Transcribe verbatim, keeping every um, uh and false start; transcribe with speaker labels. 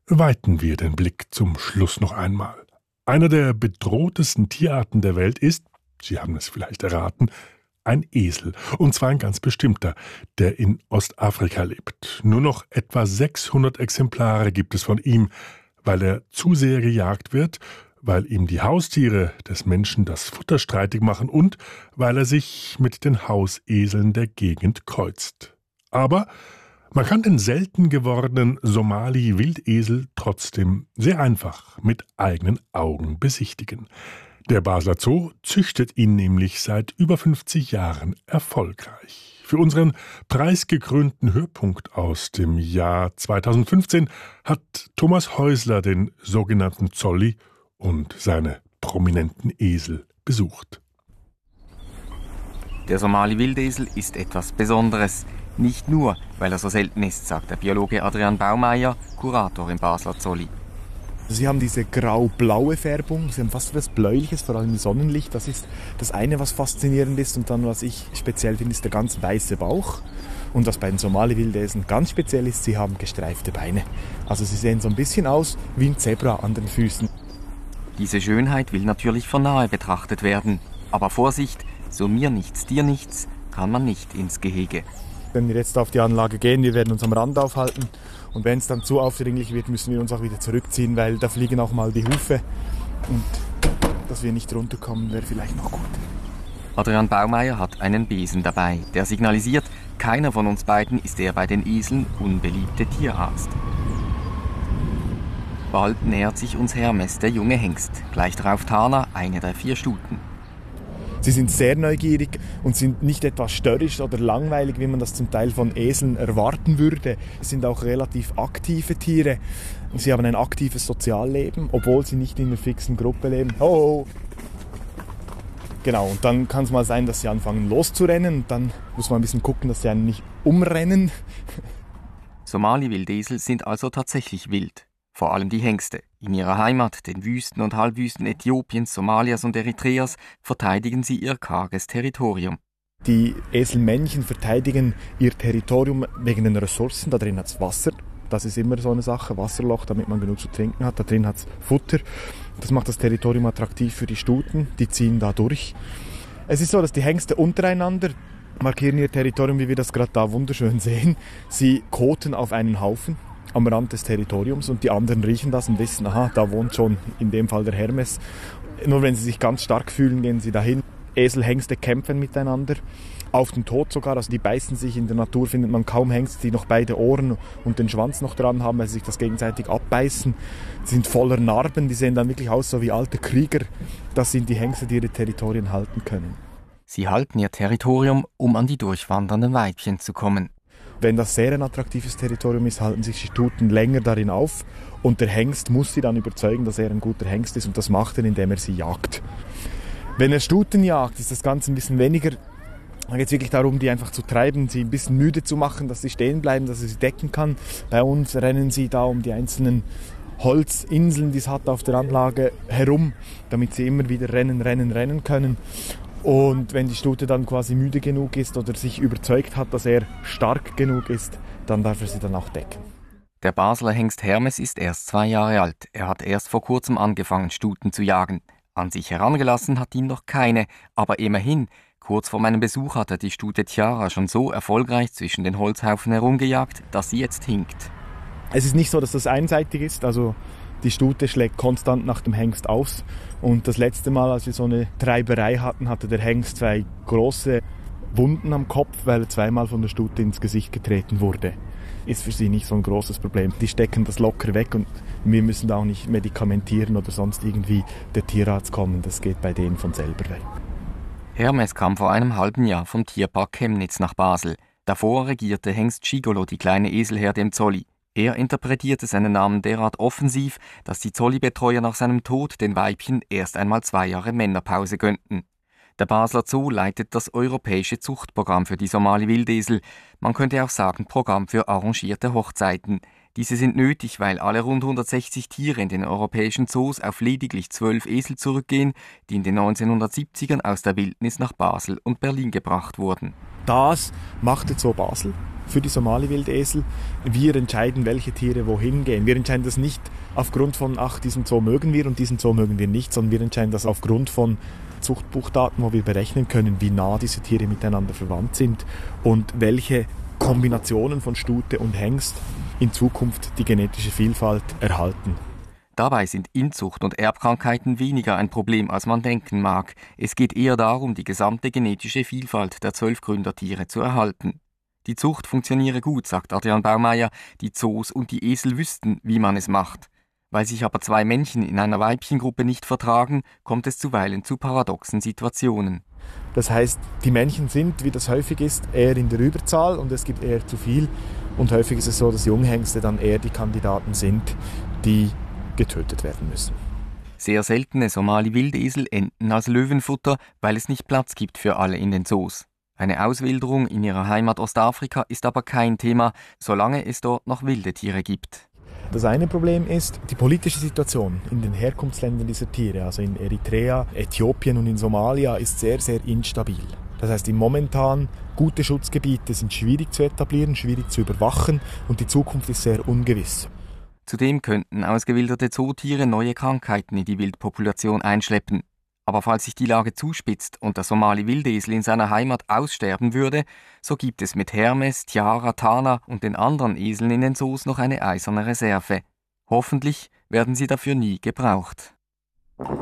Speaker 1: Weiten wir den Blick zum Schluss noch einmal. Einer der bedrohtesten Tierarten der Welt ist, Sie haben es vielleicht erraten, ein Esel. Und zwar ein ganz bestimmter, der in Ostafrika lebt. Nur noch etwa sechshundert Exemplare gibt es von ihm, weil er zu sehr gejagt wird, weil ihm die Haustiere des Menschen das Futter streitig machen und weil er sich mit den Hauseseln der Gegend kreuzt. Aber man kann den selten gewordenen Somali-Wildesel trotzdem sehr einfach mit eigenen Augen besichtigen. Der Basler Zoo züchtet ihn nämlich seit über fünfzig Jahren erfolgreich. Für unseren preisgekrönten Hörpunkt aus dem Jahr zweitausendfünfzehn hat Thomas Häusler den sogenannten Zolli und seine prominenten Esel besucht.
Speaker 2: Der Somali-Wildesel ist etwas Besonderes. Nicht nur, weil er so selten ist, sagt der Biologe Adrian Baumeier, Kurator im Basler Zolli.
Speaker 3: Sie haben diese grau-blaue Färbung, sie haben fast etwas Bläuliches, vor allem im Sonnenlicht. Das ist das eine, was faszinierend ist. Und dann, was ich speziell finde, ist der ganz weiße Bauch. Und was bei den Somali-Wildeseln ganz speziell ist, sie haben gestreifte Beine. Also sie sehen so ein bisschen aus wie ein Zebra an den Füßen.
Speaker 2: Diese Schönheit will natürlich von nahe betrachtet werden. Aber Vorsicht, so mir nichts, dir nichts, kann man nicht ins Gehege.
Speaker 3: Wenn wir jetzt auf die Anlage gehen, wir werden uns am Rand aufhalten. Und wenn es dann zu aufdringlich wird, müssen wir uns auch wieder zurückziehen, weil da fliegen auch mal die Hufe. Und dass wir nicht runterkommen, wäre vielleicht noch gut.
Speaker 2: Adrian Baumeier hat einen Besen dabei, der signalisiert, keiner von uns beiden ist der bei den Eseln unbeliebte Tierarzt. Bald nähert sich uns Hermes, der junge Hengst. Gleich darauf Tana, eine der vier Stuten.
Speaker 3: Sie sind sehr neugierig und sind nicht etwas störrisch oder langweilig, wie man das zum Teil von Eseln erwarten würde. Sie sind auch relativ aktive Tiere. Sie haben ein aktives Sozialleben, obwohl sie nicht in einer fixen Gruppe leben. Oh! Genau, und dann kann es mal sein, dass sie anfangen loszurennen. Und dann muss man ein bisschen gucken, dass sie einen nicht umrennen.
Speaker 2: Somali-Wildesel sind also tatsächlich wild. Vor allem die Hengste. In ihrer Heimat, den Wüsten und Halbwüsten Äthiopiens, Somalias und Eritreas, verteidigen sie ihr karges Territorium.
Speaker 3: Die Eselmännchen verteidigen ihr Territorium wegen den Ressourcen. Da drin hat es Wasser. Das ist immer so eine Sache. Wasserloch, damit man genug zu trinken hat. Da drin hat es Futter. Das macht das Territorium attraktiv für die Stuten. Die ziehen da durch. Es ist so, dass die Hengste untereinander markieren ihr Territorium, wie wir das gerade da wunderschön sehen. Sie koten auf einen Haufen am Rand des Territoriums und die anderen riechen das und wissen, aha, da wohnt schon in dem Fall der Hermes. Nur wenn sie sich ganz stark fühlen, gehen sie dahin. Esel, Hengste kämpfen miteinander, auf den Tod sogar, also die beißen sich. In der Natur findet man kaum Hengste, die noch beide Ohren und den Schwanz noch dran haben, weil sie sich das gegenseitig abbeißen. Sie sind voller Narben, die sehen dann wirklich aus so wie alte Krieger. Das sind die Hengste, die ihre Territorien halten können.
Speaker 2: Sie halten ihr Territorium, um an die durchwandernden Weibchen zu kommen.
Speaker 3: Wenn das sehr ein attraktives Territorium ist, halten sich die Stuten länger darin auf und der Hengst muss sie dann überzeugen, dass er ein guter Hengst ist und das macht er, indem er sie jagt. Wenn er Stuten jagt, ist das Ganze ein bisschen weniger. Dann geht es wirklich darum, die einfach zu treiben, sie ein bisschen müde zu machen, dass sie stehen bleiben, dass er sie decken kann. Bei uns rennen sie da um die einzelnen Holzinseln, die es hat auf der Anlage, herum, damit sie immer wieder rennen, rennen, rennen können. Und wenn die Stute dann quasi müde genug ist oder sich überzeugt hat, dass er stark genug ist, dann darf er sie dann auch decken.
Speaker 2: Der Basler Hengst Hermes ist erst zwei Jahre alt. Er hat erst vor kurzem angefangen, Stuten zu jagen. An sich herangelassen hat ihn noch keine, aber immerhin, kurz vor meinem Besuch hat er die Stute Tiara schon so erfolgreich zwischen den Holzhaufen herumgejagt, dass sie jetzt hinkt.
Speaker 3: Es ist nicht so, dass das einseitig ist, also die Stute schlägt konstant nach dem Hengst aus. Und das letzte Mal, als wir so eine Treiberei hatten, hatte der Hengst zwei große Wunden am Kopf, weil er zweimal von der Stute ins Gesicht getreten wurde. Ist für sie nicht so ein großes Problem. Die stecken das locker weg und wir müssen da auch nicht medikamentieren oder sonst irgendwie der Tierarzt kommen. Das geht bei denen von selber weg.
Speaker 2: Hermes kam vor einem halben Jahr vom Tierpark Chemnitz nach Basel. Davor regierte Hengst Gigolo die kleine Eselherde im Zolli. Er interpretierte seinen Namen derart offensiv, dass die Zolli-Betreuer nach seinem Tod den Weibchen erst einmal zwei Jahre Männerpause gönnten. Der Basler Zoo leitet das europäische Zuchtprogramm für die Somali-Wildesel. Man könnte auch sagen Programm für arrangierte Hochzeiten. Diese sind nötig, weil alle rund hundertsechzig Tiere in den europäischen Zoos auf lediglich zwölf Esel zurückgehen, die in den neunzehnhundertsiebzigern aus der Wildnis nach Basel und Berlin gebracht wurden.
Speaker 3: Das macht der Zoo Basel. für die Somali-Wildesel. Wir entscheiden, welche Tiere wohin gehen. Wir entscheiden das nicht aufgrund von, ach, diesen Zoo mögen wir und diesen Zoo mögen wir nicht, sondern wir entscheiden das aufgrund von Zuchtbuchdaten, wo wir berechnen können, wie nah diese Tiere miteinander verwandt sind und welche Kombinationen von Stute und Hengst in Zukunft die genetische Vielfalt erhalten.
Speaker 2: Dabei sind Inzucht und Erbkrankheiten weniger ein Problem, als man denken mag. Es geht eher darum, die gesamte genetische Vielfalt der zwölf Gründertiere zu erhalten. Die Zucht funktioniere gut, sagt Adrian Baumeier. Die Zoos und die Esel wüssten, wie man es macht. Weil sich aber zwei Männchen in einer Weibchengruppe nicht vertragen, kommt es zuweilen zu paradoxen Situationen.
Speaker 3: Das heißt, die Männchen sind, wie das häufig ist, eher in der Überzahl und es gibt eher zu viel. Und häufig ist es so, dass Junghengste dann eher die Kandidaten sind, die getötet werden müssen.
Speaker 2: Sehr seltene Somali-Wildesel enden als Löwenfutter, weil es nicht Platz gibt für alle in den Zoos. Eine Auswilderung in ihrer Heimat Ostafrika ist aber kein Thema, solange es dort noch wilde Tiere gibt.
Speaker 3: Das eine Problem ist die politische Situation in den Herkunftsländern dieser Tiere, also in Eritrea, Äthiopien und in Somalia, ist sehr, sehr instabil. Das heißt, die momentan gute Schutzgebiete sind schwierig zu etablieren, schwierig zu überwachen und die Zukunft ist sehr ungewiss.
Speaker 2: Zudem könnten ausgewilderte Zootiere neue Krankheiten in die Wildpopulation einschleppen. Aber falls sich die Lage zuspitzt und der Somali-Wildesel in seiner Heimat aussterben würde, so gibt es mit Hermes, Tiara, Tana und den anderen Eseln in den Zoos noch eine eiserne Reserve. Hoffentlich werden sie dafür nie gebraucht.